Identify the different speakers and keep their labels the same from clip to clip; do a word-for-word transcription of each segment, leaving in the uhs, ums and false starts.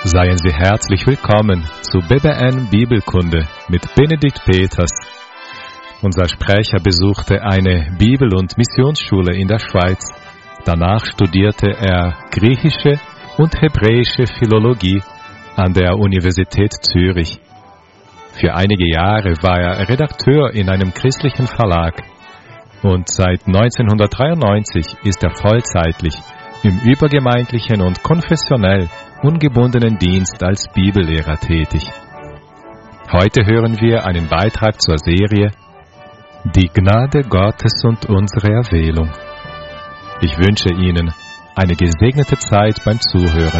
Speaker 1: Seien Sie herzlich willkommen zu B B N Bibelkunde mit Benedikt Peters. Unser Sprecher besuchte eine Bibel- und Missionsschule in der Schweiz. Danach studierte er griechische und hebräische Philologie an der Universität Zürich. Für einige Jahre war er Redakteur in einem christlichen Verlag und seit neunzehnhundertdreiundneunzig ist er vollzeitlich im übergemeindlichen und konfessionell ungebundenen Dienst als Bibellehrer tätig. Heute hören wir einen Beitrag zur Serie Die Gnade Gottes und unsere Erwählung. Ich wünsche Ihnen eine gesegnete Zeit beim Zuhören.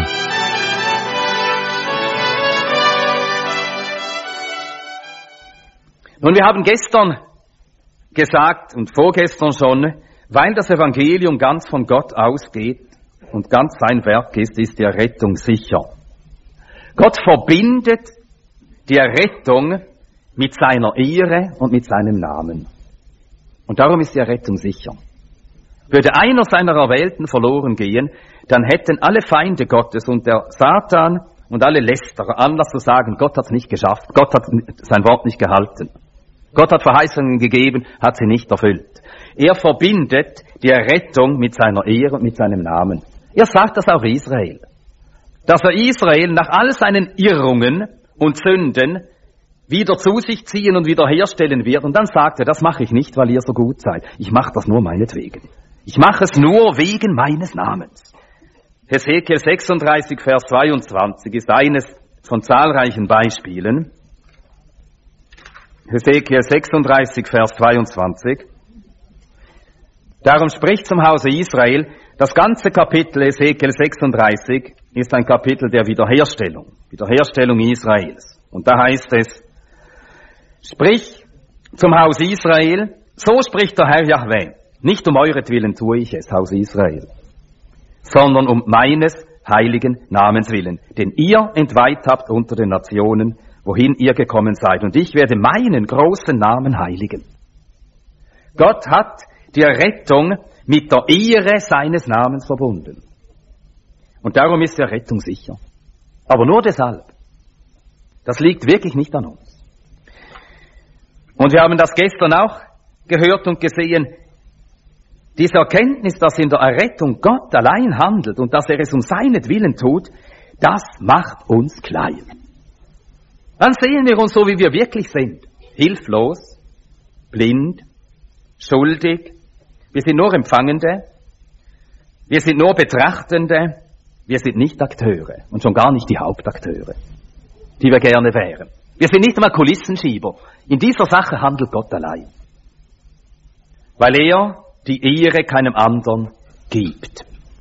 Speaker 2: Nun, wir haben gestern gesagt und vorgestern schon, weil das Evangelium ganz von Gott ausgeht und ganz sein Werk ist, ist die Errettung sicher. Gott verbindet die Errettung mit seiner Ehre und mit seinem Namen. Und darum ist die Errettung sicher. Würde einer seiner Erwählten verloren gehen, dann hätten alle Feinde Gottes und der Satan und alle Lästerer Anlass zu sagen, Gott hat es nicht geschafft, Gott hat sein Wort nicht gehalten. Gott hat Verheißungen gegeben, hat sie nicht erfüllt. Er verbindet die Errettung mit seiner Ehre und mit seinem Namen. Er sagt das auch Israel, dass er Israel nach all seinen Irrungen und Sünden wieder zu sich ziehen und wiederherstellen wird. Und dann sagt er, das mache ich nicht, weil ihr so gut seid. Ich mache das nur meinetwegen. Ich mache es nur wegen meines Namens. Hesekiel sechsunddreißig, Vers zweiundzwanzig ist eines von zahlreichen Beispielen. Hesekiel sechsunddreißig, Vers zweiundzwanzig. Darum spricht zum Hause Israel, das ganze Kapitel Hesekiel sechsunddreißig ist ein Kapitel der Wiederherstellung, Wiederherstellung Israels. Und da heißt es, sprich zum Haus Israel, so spricht der Herr Jahwe, nicht um euretwillen tue ich es, Haus Israel, sondern um meines heiligen Namens willen, den ihr entweiht habt unter den Nationen, wohin ihr gekommen seid. Und ich werde meinen großen Namen heiligen. Gott hat die Errettung mit der Ehre seines Namens verbunden. Und darum ist die Errettung sicher. Aber nur deshalb. Das liegt wirklich nicht an uns. Und wir haben das gestern auch gehört und gesehen. Diese Erkenntnis, dass in der Errettung Gott allein handelt und dass er es um seinetwillen tut, das macht uns klein. Dann sehen wir uns so, wie wir wirklich sind. Hilflos, blind, schuldig. Wir sind nur Empfangende. Wir sind nur Betrachtende. Wir sind nicht Akteure und schon gar nicht die Hauptakteure, die wir gerne wären. Wir sind nicht einmal Kulissenschieber. In dieser Sache handelt Gott allein. Weil er die Ehre keinem anderen gibt.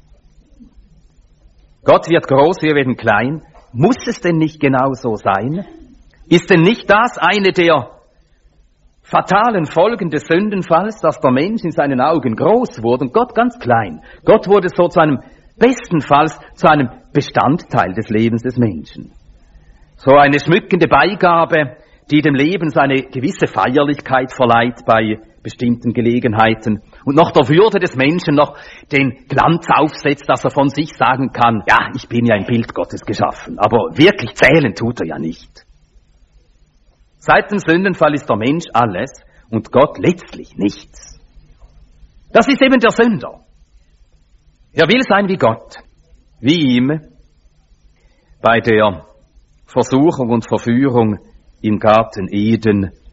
Speaker 2: Gott wird groß, wir werden klein. Muss es denn nicht genau so sein? Ist denn nicht das eine der fatalen Folgen des Sündenfalls, dass der Mensch in seinen Augen groß wurde und Gott ganz klein? Gott wurde so zu einem, bestenfalls zu einem Bestandteil des Lebens des Menschen. So eine schmückende Beigabe, die dem Leben seine gewisse Feierlichkeit verleiht bei bestimmten Gelegenheiten und noch der Würde des Menschen noch den Glanz aufsetzt, dass er von sich sagen kann, ja, ich bin ja ein Bild Gottes geschaffen, aber wirklich zählen tut er ja nicht. Seit dem Sündenfall ist der Mensch alles und Gott letztlich nichts. Das ist eben der Sünder. Er will sein wie Gott, wie ihm bei der Versuchung und Verführung im Garten Eden